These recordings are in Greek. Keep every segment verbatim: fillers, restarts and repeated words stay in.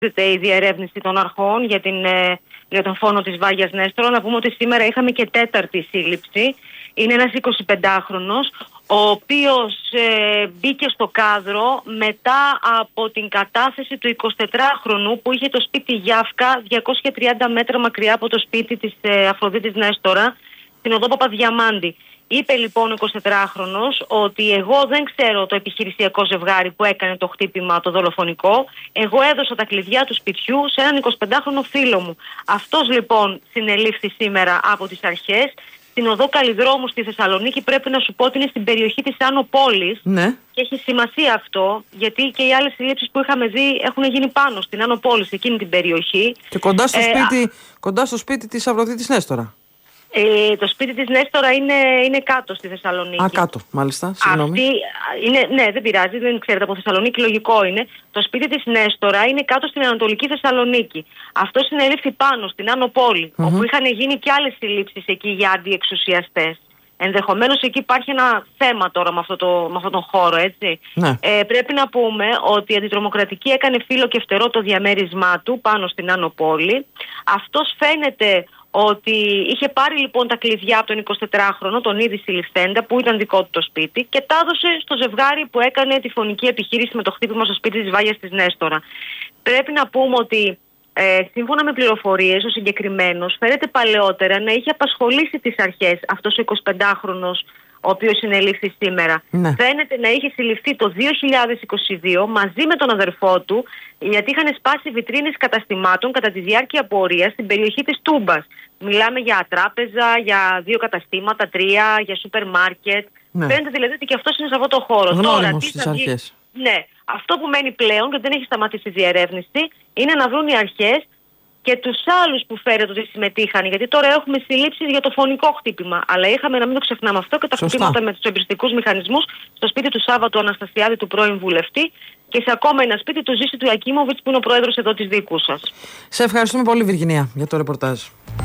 η διερεύνηση των αρχών για, την, για τον φόνο της Βάγιας Νέστορα. Να πούμε ότι σήμερα είχαμε και τέταρτη σύλληψη. Είναι ένας εικοσιπεντάχρονος, ο οποίος ε, μπήκε στο κάδρο μετά από την κατάθεση του εικοσιτετράχρονου που είχε το σπίτι Γιάφκα διακόσια τριάντα μέτρα μακριά από το σπίτι της ε, Αφροδίτης Νέστορα στην οδό Παπαδιαμάντη. Είπε λοιπόν ο εικοσιτετράχρονος ότι εγώ δεν ξέρω το επιχειρησιακό ζευγάρι που έκανε το χτύπημα το δολοφονικό. Εγώ έδωσα τα κλειδιά του σπιτιού σε έναν εικοσιπεντάχρονο φίλο μου. Αυτός λοιπόν συνελήφθη σήμερα από τις αρχές. Στην οδό Καλλιδρόμου στη Θεσσαλονίκη, πρέπει να σου πω ότι είναι στην περιοχή της Άνω Πόλης. Ναι. Και έχει σημασία αυτό, γιατί και οι άλλες συλλήψεις που είχαμε δει έχουν γίνει πάνω στην Άνω Πόλης, εκείνη την περιοχή. Και κοντά στο, ε, σπίτι, α... κοντά στο σπίτι της Αφροδίτης Νέστορα. Ε, το σπίτι της Νέστορα είναι, είναι κάτω στη Θεσσαλονίκη. Α, κάτω, μάλιστα. Συγγνώμη. Αυτή είναι, ναι, δεν πειράζει, δεν ξέρετε από Θεσσαλονίκη, λογικό είναι. Το σπίτι της Νέστορα είναι κάτω στην Ανατολική Θεσσαλονίκη. Αυτό συνελήφθη πάνω στην Άνω Πόλη, mm-hmm. όπου είχαν γίνει και άλλες συλλήψεις εκεί για αντιεξουσιαστές. Ενδεχομένως εκεί υπάρχει ένα θέμα τώρα με, αυτό το, με αυτόν τον χώρο, έτσι. Ναι. Ε, πρέπει να πούμε ότι η Αντιτρομοκρατική έκανε φύλλο και φτερό το διαμέρισμά του πάνω στην Άνω Πόλη. Αυτός φαίνεται ότι είχε πάρει λοιπόν τα κλειδιά από τον εικοσιτετράχρονο, τον ήδη συλληφθέντα, που ήταν δικό του το σπίτι, και τα έδωσε στο ζευγάρι που έκανε τη φωνική επιχείρηση με το χτύπημα στο σπίτι της Βάγιας της Νέστορα. Πρέπει να πούμε ότι ε, σύμφωνα με πληροφορίες, ο συγκεκριμένος φαίνεται παλαιότερα να είχε απασχολήσει τις αρχές αυτός ο εικοσιπεντάχρονος, ο οποίος συνελήφθη σήμερα. Ναι. Φαίνεται να είχε συλληφθεί το δύο χιλιάδες είκοσι δύο μαζί με τον αδερφό του, γιατί είχαν σπάσει βιτρίνες καταστημάτων κατά τη διάρκεια πορείας στην περιοχή της Τούμπας. Μιλάμε για τράπεζα, για δύο καταστήματα, τρία, για σούπερ μάρκετ. Ναι. Φαίνεται δηλαδή ότι και αυτός είναι σε αυτό το χώρο. Γνώριμος στις αρχές. Ναι, αυτό που μένει πλέον, γιατί δεν έχει σταματήσει η διερεύνηση, είναι να βρουν οι αρχές και τους άλλους που φέρεται ότι συμμετείχαν. Γιατί τώρα έχουμε συλλήψεις για το φωνικό χτύπημα. Αλλά είχαμε, να μην το ξεχνάμε αυτό, και τα Σωστά. χτυπήματα με τους εμπριστικούς μηχανισμούς στο σπίτι του Σάββατου Αναστασιάδη, του πρώην βουλευτή, και σε ακόμα ένα σπίτι του Ζήση του Ιακίμοβιτς, που είναι ο πρόεδρος εδώ της δικού σας. Σε ευχαριστούμε πολύ, Βιργινία, για το ρεπορτάζ.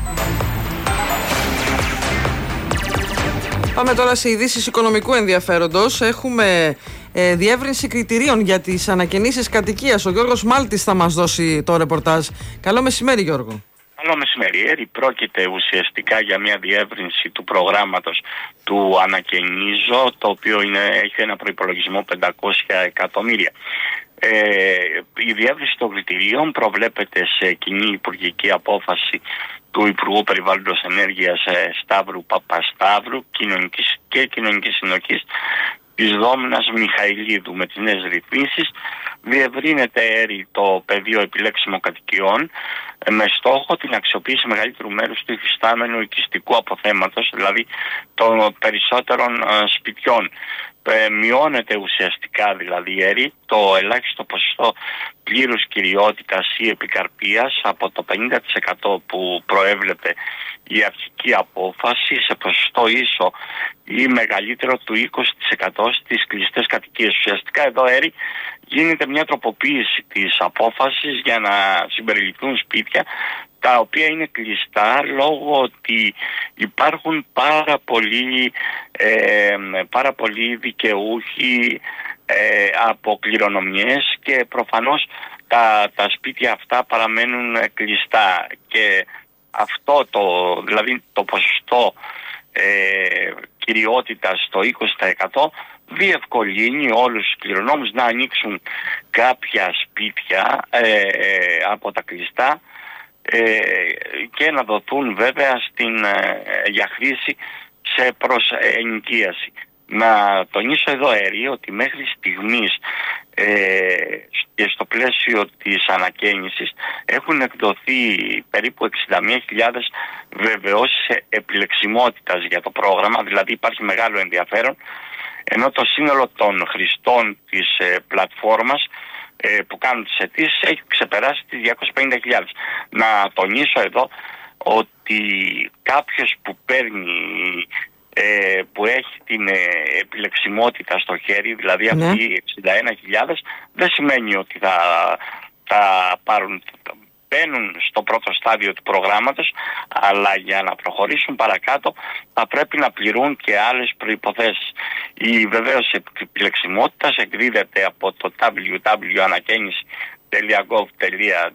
Πάμε τώρα σε ειδήσεις οικονομικού ενδιαφέροντος. Έχουμε ε, διεύρυνση κριτηρίων για τις ανακαινήσεις κατοικίας. Ο Γιώργος Μάλτης θα μας δώσει το ρεπορτάζ. Καλό μεσημέρι, Γιώργο. Καλό μεσημέρι. Πρόκειται ουσιαστικά για μια διεύρυνση του προγράμματος του Ανακαινίζω, το οποίο είναι, έχει ένα προϋπολογισμό πεντακόσια εκατομμύρια. Ε, η διεύρυνση των κριτηρίων προβλέπεται σε κοινή υπουργική απόφαση του Υπουργού Περιβάλλοντος Ενέργειας Σταύρου Παπασταύρου κοινωνικής και Κοινωνικής Συνοχής της Δόμνας Μιχαηλίδου. Με τις νέες ρυθμίσεις διευρύνεται έρη το πεδίο επιλέξιμων κατοικιών με στόχο την αξιοποίηση μεγαλύτερου μέρους του υφιστάμενου οικιστικού αποθέματος, δηλαδή των περισσότερων σπιτιών. Ε, μειώνεται ουσιαστικά δηλαδή η έρη το ελάχιστο ποσοστό πλήρους κυριότητας ή επικαρπίας από το πενήντα τοις εκατό που προέβλεπε η αρχική απόφαση σε ποσοστό ίσο ή μεγαλύτερο του είκοσι τοις εκατό στις κλειστές κατοικίες. Ουσιαστικά εδώ έρη γίνεται μια τροποποίηση της απόφασης για να συμπεριληφθούν σπίτια τα οποία είναι κλειστά λόγω ότι υπάρχουν πάρα πολλοί, ε, πάρα πολλοί δικαιούχοι ε, από κληρονομιές και προφανώς τα, τα σπίτια αυτά παραμένουν κλειστά και αυτό το, δηλαδή το ποσοστό ε, κυριότητας στο είκοσι τοις εκατό διευκολύνει όλους τους κληρονόμους να ανοίξουν κάποια σπίτια ε, από τα κλειστά Ε, και να δοθούν βέβαια στην, ε, για χρήση σε προς ενοικίαση. Να τονίσω εδώ έρη ότι μέχρι στιγμής ε, και στο πλαίσιο της ανακαίνησης έχουν εκδοθεί περίπου εξήντα μία χιλιάδες βεβαιώσεις επιλεξιμότητας για το πρόγραμμα, δηλαδή υπάρχει μεγάλο ενδιαφέρον, ενώ το σύνολο των χρηστών της ε, πλατφόρμας που κάνουν τις αιτήσεις έχει ξεπεράσει τις διακόσιες πενήντα χιλιάδες. Να τονίσω εδώ ότι κάποιος που παίρνει, ε, που έχει την ε, επιλεξιμότητα στο χέρι, δηλαδή ναι. αυτοί οι εξήντα ένα χιλιάδες, δεν σημαίνει ότι θα, θα πάρουν, μπαίνουν στο πρώτο στάδιο του προγράμματος, αλλά για να προχωρήσουν παρακάτω θα πρέπει να πληρούν και άλλες προϋποθέσεις. Η βεβαίωση επιλεξιμότητας εκδίδεται από το double-u double-u τελεία ανακαίνιση τελεία γκοβ τελεία